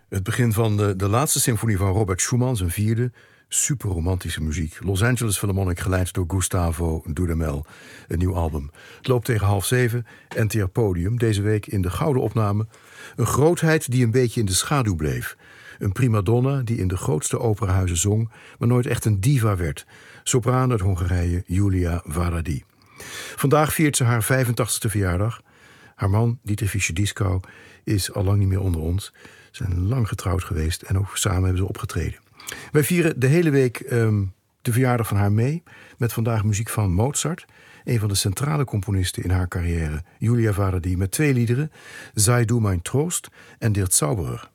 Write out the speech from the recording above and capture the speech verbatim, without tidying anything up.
Het begin van de, de laatste symfonie van Robert Schumann, zijn vierde. Super romantische muziek. Los Angeles Philharmonic, geleid door Gustavo Dudamel. Een nieuw album. Het loopt tegen half zeven. N T R Podium. Deze week in de gouden opname. Een grootheid die een beetje in de schaduw bleef. Een primadonna die in de grootste operahuizen zong, maar nooit echt een diva werd. Sopraan uit Hongarije, Julia Varadi. Vandaag viert ze haar vijfentachtigste verjaardag. Haar man, Dieter Fischer-Dieskau, is al lang niet meer onder ons. Ze zijn lang getrouwd geweest en ook samen hebben ze opgetreden. Wij vieren de hele week um, de verjaardag van haar mee, met vandaag muziek van Mozart, een van de centrale componisten in haar carrière, Julia Varadi, met twee liederen, Sei du mein Trost en Der Zauberer.